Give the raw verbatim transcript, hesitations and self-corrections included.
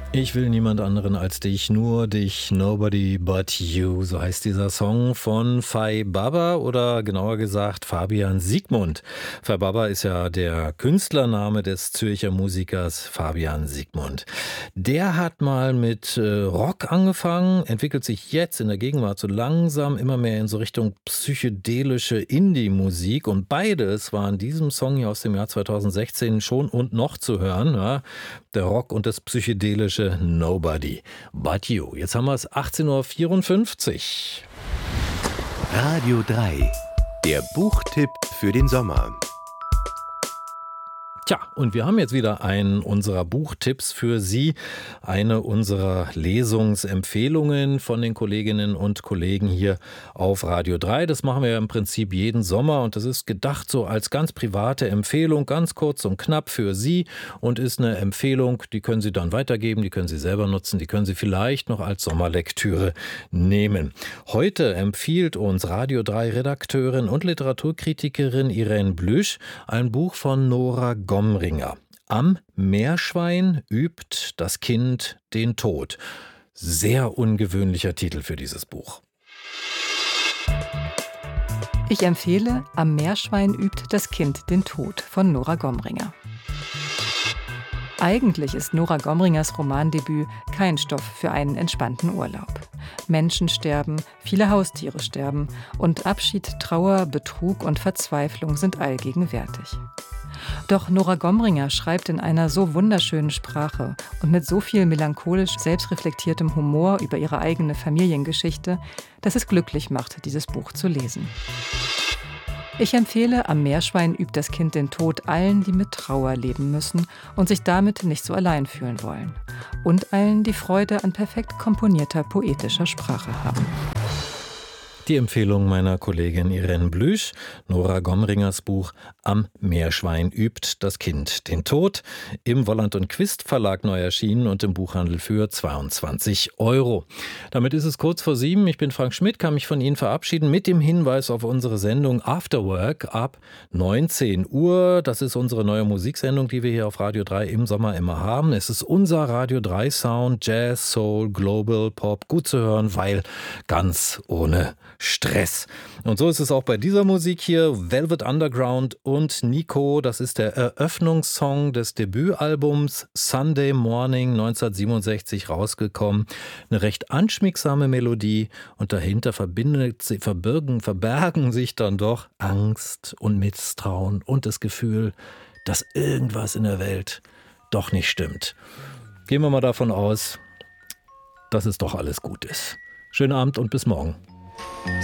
Ich will niemand anderen als dich, nur dich, nobody but you. So heißt dieser Song von Fay Baba oder genauer gesagt Fabian Siegmund. Fay Baba ist ja der Künstlername des Zürcher Musikers Fabian Siegmund. Der hat mal mit äh, Rock angefangen, entwickelt sich jetzt in der Gegenwart so langsam immer mehr in so Richtung psychedelische Indie-Musik und beides war in diesem Song hier aus dem Jahr zweitausendsechzehn schon und noch zu hören. Ja? Der Rock und das psychedelische Nobody But You. Jetzt haben wir es achtzehn Uhr vierundfünfzig. Radio drei. Der Buchtipp für den Sommer. Tja, und wir haben jetzt wieder einen unserer Buchtipps für Sie, eine unserer Lesungsempfehlungen von den Kolleginnen und Kollegen hier auf Radio drei. Das machen wir ja im Prinzip jeden Sommer und das ist gedacht so als ganz private Empfehlung, ganz kurz und knapp für Sie und ist eine Empfehlung, die können Sie dann weitergeben, die können Sie selber nutzen, die können Sie vielleicht noch als Sommerlektüre nehmen. Heute empfiehlt uns Radio drei Redakteurin und Literaturkritikerin Irene Blüsch ein Buch von Nora Gomringer. Am Meerschwein übt das Kind den Tod. Sehr ungewöhnlicher Titel für dieses Buch. Ich empfehle Am Meerschwein übt das Kind den Tod von Nora Gomringer. Eigentlich ist Nora Gomringers Romandebüt kein Stoff für einen entspannten Urlaub. Menschen sterben, viele Haustiere sterben und Abschied, Trauer, Betrug und Verzweiflung sind allgegenwärtig. Doch Nora Gomringer schreibt in einer so wunderschönen Sprache und mit so viel melancholisch selbstreflektiertem Humor über ihre eigene Familiengeschichte, dass es glücklich macht, dieses Buch zu lesen. Ich empfehle Am Meerschwein übt das Kind den Tod allen, die mit Trauer leben müssen und sich damit nicht so allein fühlen wollen. Und allen, die Freude an perfekt komponierter, poetischer Sprache haben. Die Empfehlung meiner Kollegin Irene Blüsch, Nora Gomringers Buch Am Meerschwein übt das Kind den Tod, im Wolland und Quist Verlag neu erschienen und im Buchhandel für zweiundzwanzig Euro. Damit ist es kurz vor sieben. Ich bin Frank Schmidt, kann mich von Ihnen verabschieden mit dem Hinweis auf unsere Sendung After Work ab neunzehn Uhr. Das ist unsere neue Musiksendung, die wir hier auf Radio drei im Sommer immer haben. Es ist unser Radio drei Sound, Jazz, Soul, Global, Pop, gut zu hören, weil ganz ohne Stress. Und so ist es auch bei dieser Musik hier. Velvet Underground und Nico, das ist der Eröffnungssong des Debütalbums Sunday Morning neunzehnhundertsiebenundsechzig rausgekommen. Eine recht anschmiegsame Melodie und dahinter verbindet, verbirgen, verbergen sich dann doch Angst und Misstrauen und das Gefühl, dass irgendwas in der Welt doch nicht stimmt. Gehen wir mal davon aus, dass es doch alles gut ist. Schönen Abend und bis morgen.